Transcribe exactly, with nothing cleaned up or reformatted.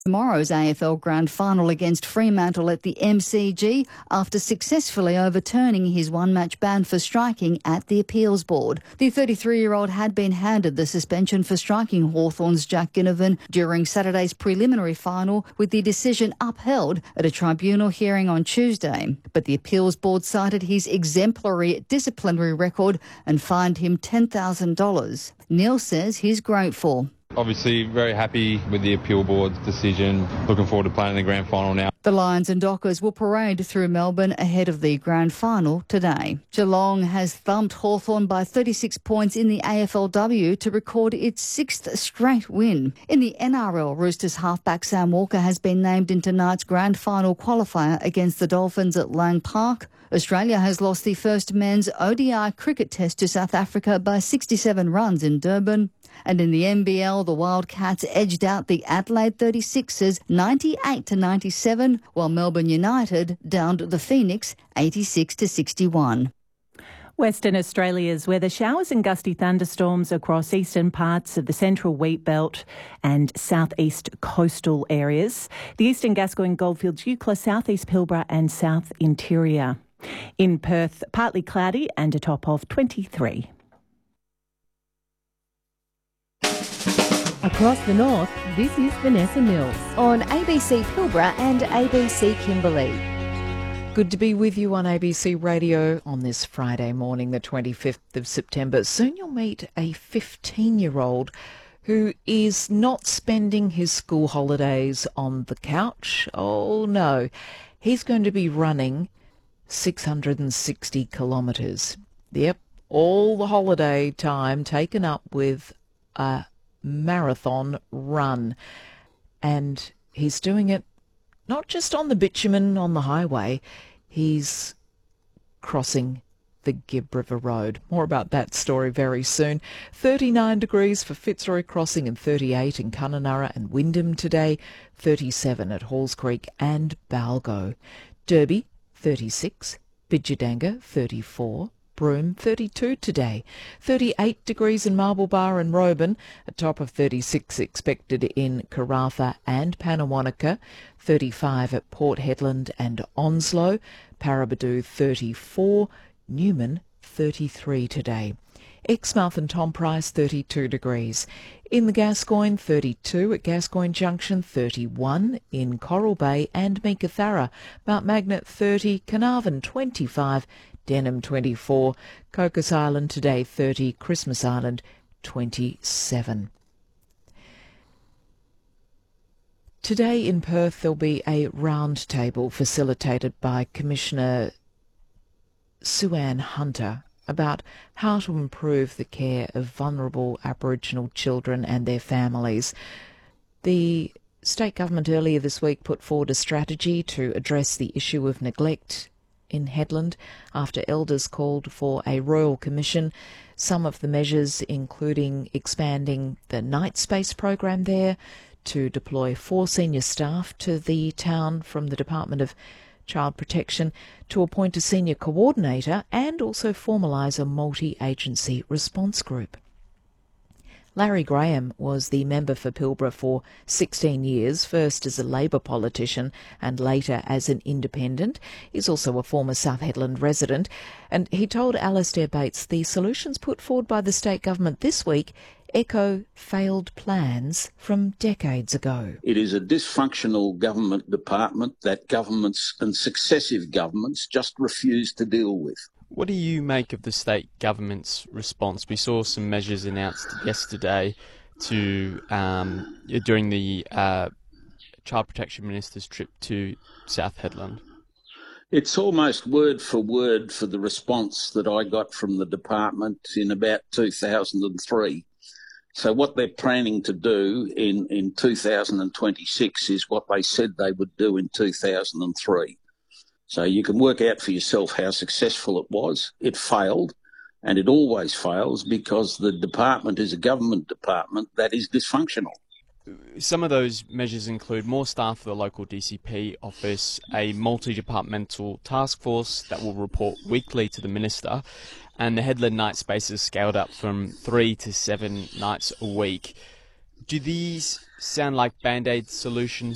Tomorrow's A F L Grand Final against Fremantle at the M C G after successfully overturning his one-match ban for striking at the Appeals Board. The thirty-three-year-old had been handed the suspension for striking Hawthorn's Jack Ginnivan during Saturday's preliminary final, with the decision upheld at a tribunal hearing on Tuesday. But the Appeals Board cited his exemplary disciplinary record and fined him ten thousand dollars. Neil says he's grateful. Obviously very happy with the appeal board's decision. Looking forward to playing in the grand final now. The Lions and Dockers will parade through Melbourne ahead of the grand final today. Geelong has thumped Hawthorn by thirty-six points in the A F L W to record its sixth straight win. In the N R L, Roosters halfback Sam Walker has been named in tonight's grand final qualifier against the Dolphins at Lang Park. Australia has lost the first men's O D I cricket test to South Africa by sixty-seven runs in Durban. And in the N B L, the Wildcats edged out the Adelaide thirty-sixers ninety-eight to ninety-seven, while Melbourne United downed the Phoenix eighty-six to sixty-one. Western Australia's weather: showers and gusty thunderstorms across eastern parts of the central wheat belt and southeast coastal areas. The eastern Gascoyne Goldfields, Eucla, southeast Pilbara and south interior. In Perth, partly cloudy and a top of twenty-three. Across the north, this is Vanessa Mills on A B C Pilbara and A B C Kimberley. Good to be with you on A B C Radio on this Friday morning, the twenty-fifth of September. Soon you'll meet a fifteen-year-old who is not spending his school holidays on the couch. Oh, no. He's going to be running six hundred sixty kilometres. Yep, all the holiday time taken up with a marathon run. And he's doing it not just on the bitumen on the highway, he's crossing the Gibb River Road. More about that story very soon. thirty-nine degrees for Fitzroy Crossing and thirty-eight in Kununurra and Wyndham today, thirty-seven at Halls Creek and Balgo. Derby, thirty-six, Bidjadanga, thirty-four, Broome, thirty-two today, thirty-eight degrees in Marble Bar and Roban, a top of thirty-six expected in Karratha and Pannawonica, thirty-five at Port Hedland and Onslow, Paraburdoo thirty-four, Newman thirty-three today. Exmouth and Tom Price, thirty-two degrees. In the Gascoyne, thirty-two at Gascoyne Junction, thirty-one in Coral Bay and Meekatharra, Mount Magnet thirty, Carnarvon twenty-five, Denham twenty-four, Cocos Island today thirty, Christmas Island twenty-seven. Today in Perth there'll be a round table facilitated by Commissioner Sue-Ann Hunter about how to improve the care of vulnerable Aboriginal children and their families. The state government earlier this week put forward a strategy to address the issue of neglect in Hedland after elders called for a royal commission. Some of the measures including expanding the night space program there, to deploy four senior staff to the town from the Department of Child Protection, to appoint a senior coordinator and also formalise a multi-agency response group. Larry Graham was the member for Pilbara for sixteen years, first as a Labor politician and later as an independent. He's also a former South Hedland resident, and he told Alastair Bates the solutions put forward by the state government this week echo failed plans from decades ago. It is a dysfunctional government department that governments and successive governments just refuse to deal with. What do you make of the state government's response? We saw some measures announced yesterday to um, during the uh, Child Protection Minister's trip to South Hedland. It's almost word for word for the response that I got from the department in about two thousand three. So what they're planning to do in, in two thousand twenty-six is what they said they would do in two thousand three. So you can work out for yourself how successful it was. It failed, and it always fails because the department is a government department that is dysfunctional. Some of those measures include more staff for the local D C P office, a multi-departmental task force that will report weekly to the Minister, and the Hedland night spaces scaled up from three to seven nights a week. Do these sound like Band-Aid solutions